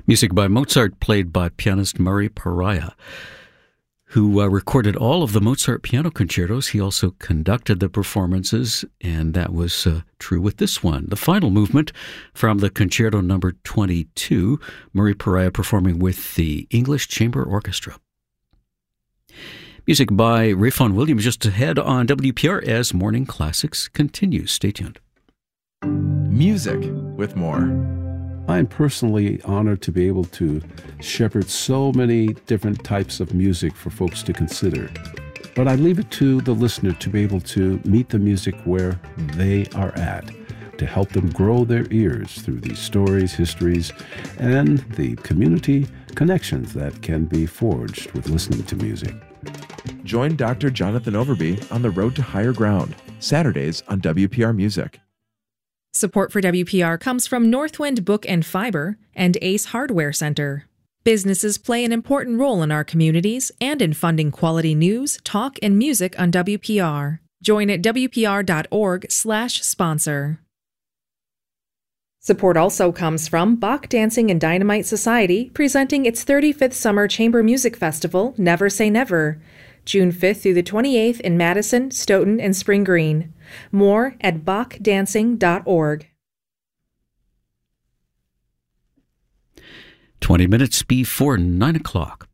Music by Mozart, played by pianist Murray Pariah, who recorded all of the Mozart piano concertos. He also conducted the performances, and that was true with this one. The final movement from the Concerto Number 22, Murray Pariah performing with the English Chamber Orchestra. Music by Ray Vaughan Williams just ahead on WPR as Morning Classics continues. Stay tuned. Music with more. I'm personally honored to be able to shepherd so many different types of music for folks to consider. But I leave it to the listener to be able to meet the music where they are at, to help them grow their ears through these stories, histories, and the community connections that can be forged with listening to music. Join Dr. Jonathan Overby on the Road to Higher Ground, Saturdays on WPR Music. Support for WPR comes from Northwind Book and Fiber and Ace Hardware Center. Businesses play an important role in our communities and in funding quality news, talk, and music on WPR. Join at wpr.org/sponsor. Support also comes from Bach Dancing and Dynamite Society, presenting its 35th Summer Chamber Music Festival, Never Say Never, June 5th through the 28th in Madison, Stoughton, and Spring Green. More at bachdancing.org. 20 minutes before 9 o'clock.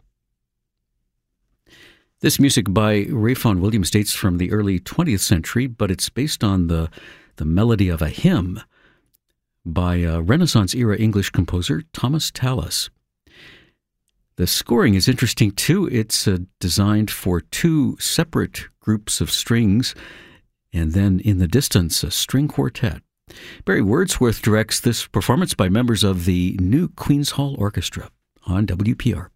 This music by Ray Vaughan Williams dates from the early 20th century, but it's based on the melody of a hymn by Renaissance-era English composer Thomas Tallis. The scoring is interesting, too. It's designed for two separate groups of strings, and then in the distance, a string quartet. Barry Wordsworth directs this performance by members of the New Queen's Hall Orchestra on WPR.